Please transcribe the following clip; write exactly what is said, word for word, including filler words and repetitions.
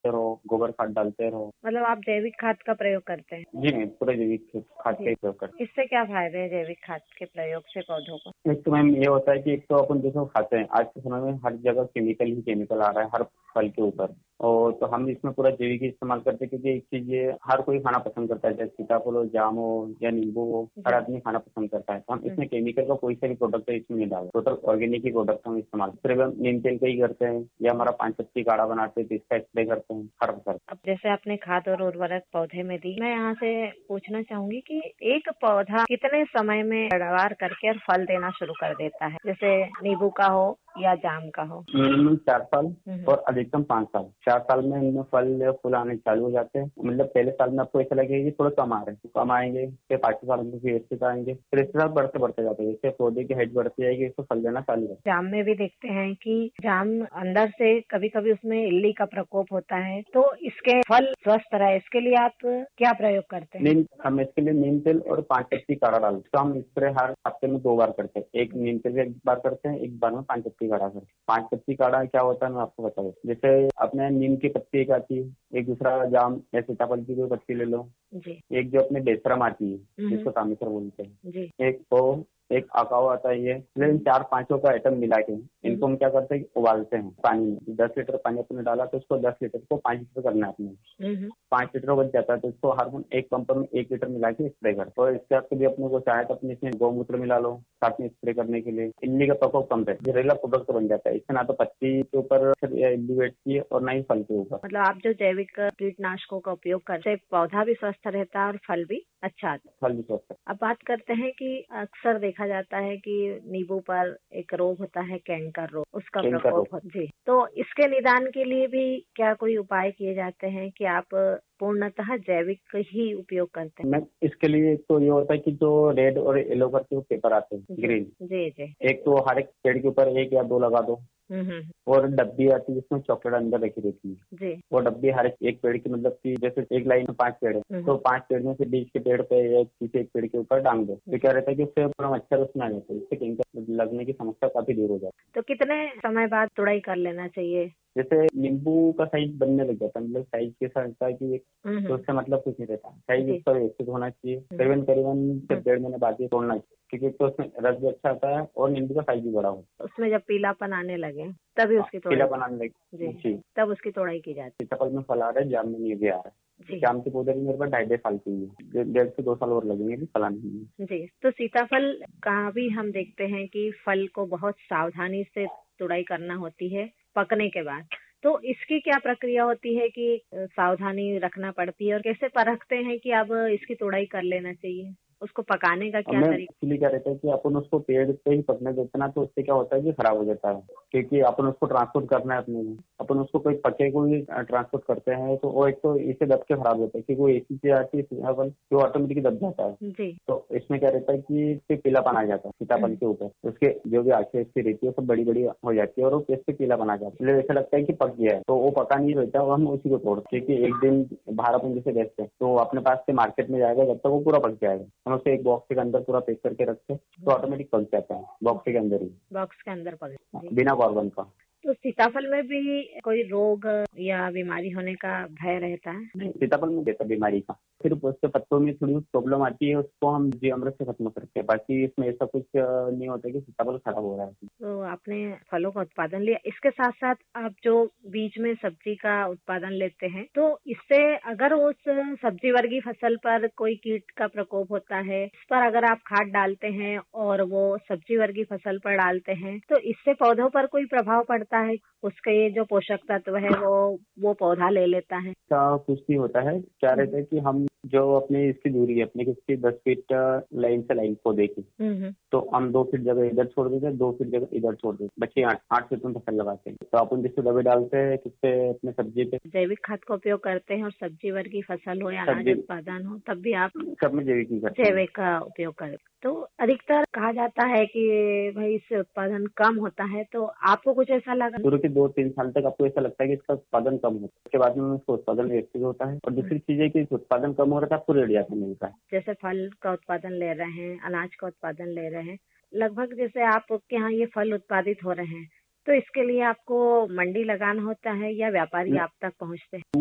रहो, गोबर खाद डालते रहो। मतलब आप जैविक खाद का प्रयोग करते हैं? जी नहीं, पूरे जैविक खाद का ही प्रयोग करते हैं। इससे क्या फायदे हैं जैविक खाद के प्रयोग से पौधों को? एक तो मैम ये होता है कि एक तो अपन जैसे खाते हैं, आज के समय में हर जगह केमिकल ही केमिकल आ रहा है हर फल के ऊपर, और तो हम इसमें पूरा जैविक इस्तेमाल करते हैं क्योंकि एक चीज ये हर कोई खाना पसंद करता है, जैसे सीताफल हो, जाम हो या नींबू हो, हर आदमी खाना पसंद करता है। तो हम इसमें केमिकल का कोई सा भी प्रोडक्ट इसमें नहीं डालते, टोटल ऑर्गेनिक ही प्रोडक्ट हम इस्तेमाल करते हैं। नीम तेल का ही करते हैं या हमारा पांच पत्ती काढ़ा बनाते हैं तो इसका स्प्रे करते हैं हर फसल। अब जैसे आपने खाद और उर्वरक पौधे में दी, मैं यहाँ से पूछना चाहूंगी कि एक पौधा कितने समय में पैदावार करके और फल देना शुरू कर देता है, जैसे नींबू का हो या जाम का हो? मिनिमम चार साल और अधिकतम पाँच साल। चार साल में इनमें फल फूल आने चालू हो जाते हैं। मतलब पहले साल में आपको ऐसा लगेगा कि थोड़ा कम आ रहे हैं, कम आएंगे, फिर पांचवें साल में फिर इससे आएंगे, फिर इसके साथ बढ़ते बढ़ते जाते हैं। जैसे पौधे की हाइट बढ़ती जाएगी इसको फल देना चालू है। जाम में भी देखते हैं कि जाम अंदर से कभी कभी उसमें इल्ली का प्रकोप होता है, तो इसके फल स्वस्थ रहे इसके लिए आप क्या प्रयोग करते हैं? नीम हम इसके लिए नीम तेल और पांच पत्ती काढ़ा डालते हैं। तो हम स्प्रे हर हफ्ते में दो बार करते हैं, एक नीम तेल एक बार करते हैं, एक बार में पांच पत्ती काढ़ा करते हैं। पांच पत्ती काढ़ा क्या होता है मैं आपको बता दूं, जैसे अपने नीम की पत्ती एक आती है, एक दूसरा जाम या सीताफल की कोई पत्ती ले लो जी। एक जो अपने बेसरम आती है जिसको तामेसर बोलते हैं जी। एक तो एक अकाव आता है ये, लेकिन चार पांचों का आइटम मिला के इनको हम क्या करते हैं उबालते हैं पानी में। दस लीटर पानी अपने डाला तो उसको दस लीटर को पांच लीटर करना है अपने, पांच लीटर बच जाता है तो इसको हर एक पंप में एक लीटर मिला के स्प्रे कर। और इसके बाद भी अपने को चाहे तो अपने इसमें गौमूत्र मिला लो साथ में स्प्रे करने के लिए। इल्ली का प्रकोप कम है, जहरीला प्रोडक्ट बन जाता है इससे, ना तो पत्ती के ऊपर इल्ली बैठती है और ना ही फल के ऊपर। मतलब आप जो जैविक कीटनाशकों का उपयोग करते हैं पौधा भी स्वस्थ रहता है और फल भी अच्छा आता है। फल भी स्वस्थ है। अब बात करते हैं कि अक्सर देखा जाता है कि नींबू पर एक रोग होता है कैंकर रोग, उसका प्रकोप होता है जी, तो इसके निदान के लिए भी क्या कोई उपाय किए जाते हैं कि आप पूर्णतः जैविक ही उपयोग करते हैं? मैं इसके लिए तो ये होता है कि जो रेड और येलो करके पेपर आते हैं ग्रीन, जी जी, एक तो हर एक पेड़ के ऊपर एक या दो लगा दो। और डब्बी आती है जिसमें चॉकलेट अंदर रखी रहती है जी। वो डब्बी हर एक पेड़ की, मतलब कि जैसे एक लाइन में पांच पेड़ है तो पांच पेड़ में से बीच के पेड़ पे या किसी एक पेड़ के ऊपर डांग दो, तो क्या रहता है कि उससे पूरा मच्छर उसमें आ जाता है, इससे कैंकर लगने की समस्या काफी दूर हो जाती है। तो कितने समय बाद तुड़ाई कर लेना चाहिए? जैसे नींबू का साइज बनने लग जाता है, मतलब साइज के साथ होता है कि तो उससे मतलब कुछ नहीं रहता, साइज उसका व्यवस्थित होना चाहिए। करीबन करीबन डेढ़ महीने बाद ही तोड़ना चाहिए क्योंकि तो उसमें रस भी अच्छा आता है और नींबू का साइज भी बड़ा होता है। उसमें जब पीलापन आने लगे तभी उसकी तोड़ाई पीलापन आने लगे जी, तब उसकी तोड़ाई की जाती है। सीताफल में फल आ रहा है, जाम में नहीं भी आ रहा है। जाम के पौधे भी मेरे पास ढाई ढाई साल के ही, डेढ़ से दो साल और लगेंगे भी फलाने में जी। तो सीताफल का भी हम देखते हैं कि फल को बहुत सावधानी से तुड़ाई करना होती है पकने के बाद, तो इसकी क्या प्रक्रिया होती है कि सावधानी रखना पड़ती है और कैसे परखते हैं कि अब इसकी तुड़ाई कर लेना चाहिए? उसको पकाने का क्या तरीका? एक्चुअली क्या रहता है कि अपन उसको पेड़ पे ही पकने देते ना, तो उससे क्या होता है कि खराब हो जाता है, क्योंकि अपन उसको ट्रांसपोर्ट करना है अपने में, अपन उसको कोई पके को ही ट्रांसपोर्ट करते हैं तो वो एक तो इसे दब के खराब होता है क्योंकि वो एसी से आती है सीताफल जो ऑटोमेटिक दब जाता है जी। तो इसमें क्या रहता है कि इससे पीलापन आ जाता है सीताफल के ऊपर, उसके जो भी आंखें इसकी रहती है सब बड़ी बड़ी हो जाती है और वो पेड़ पे पीलापन आ जाता है, इसलिए ऐसा लगता है कि पक गया है, तो वो पका नहीं रहता और हम उसी को तोड़ते हैं क्योंकि एक दिन बाहर अपन जैसे बेचते हैं तो अपने पास से मार्केट में जाएगा जब तक वो पूरा पक जाएगा, हम उसे एक बॉक्स के अंदर पूरा पैक करके रखते तो ऑटोमेटिक पक जाता है बॉक्स के अंदर ही, बॉक्स के अंदर पक बिना कार्बन का। तो सीताफल में भी कोई रोग या बीमारी होने का भय रहता है? नहीं, सीताफल में देता बीमारी का, सिर्फ उसके पत्तों में थोड़ी प्रॉब्लम आती है, उसको हम जीवामृत से खत्म करते हैं, बाकी इसमें ऐसा कुछ नहीं होता कि सीताफल खराब हो रहा है। तो आपने फलों का उत्पादन लिया, इसके साथ साथ आप जो बीच में सब्जी का उत्पादन लेते हैं तो इससे अगर उस सब्जी वर्गी फसल पर कोई कीट का प्रकोप होता है, इस पर अगर आप खाद डालते हैं और वो सब्जी वर्गी फसल पर डालते हैं तो इससे पौधों पर कोई प्रभाव पड़ता है? उसके ये जो पोषक तत्व है वो वो पौधा ले लेता है? क्या कुछ नहीं होता है, क्या रहता है कि हम जो अपनी इसकी दूरी है अपनी किसकी दस फीट लाइन से लाइन को देखी तो हम दो फीट जगह इधर छोड़ देते हैं, दो फीट जगह इधर छोड़ देते, बच्चे आठ आठ फीट में फसल लगाते हैं। तो अपन जिससे दवाई डालते हैं किससे अपने सब्जी पे जैविक खाद का उपयोग करते हैं और सब्जी वर्गी फसल हो या अनाज उत्पादन हो तब भी आप सब में जैविक जैविक का उपयोग करते। तो अधिकतर कहा जाता है कि भाई इससे उत्पादन कम होता है, तो आपको कुछ ऐसा लगा? शुरू के दो तीन साल तक आपको ऐसा लगता है कि इसका उत्पादन कम होता है, उसके बाद में उसका उत्पादन व्यवस्थित होता है। और दूसरी चीज है कि उत्पादन कम हो रहा था आपको रेट ज्यादा मिलता है। जैसे फल का उत्पादन ले रहे हैं, अनाज का उत्पादन ले रहे हैं, लगभग जैसे आपके यहाँ ये फल उत्पादित हो रहे हैं तो इसके लिए आपको मंडी लगाना होता है या व्यापारी आप तक पहुँचते हैं?